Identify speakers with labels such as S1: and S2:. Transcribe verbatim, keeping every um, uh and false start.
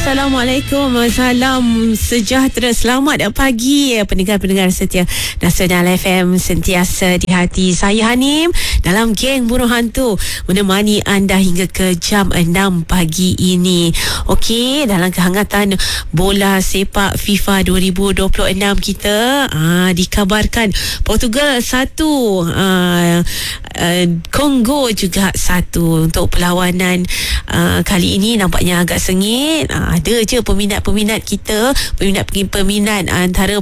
S1: Assalamualaikum. Salam sejahtera. Selamat pagi pendengar-pendengar setia Nasional F M sentiasa di hati. Saya Hanim dalam geng Buruh Hantu menemani anda hingga ke jam enam pagi ini. Okey, dalam kehangatan bola sepak FIFA dua ribu dua puluh enam kita aa, dikabarkan Portugal satu, aa, aa, Kongo juga satu. Untuk perlawanan aa, kali ini nampaknya agak sengit. Aa, ada je peminat-peminat kita, peminat-peminat antara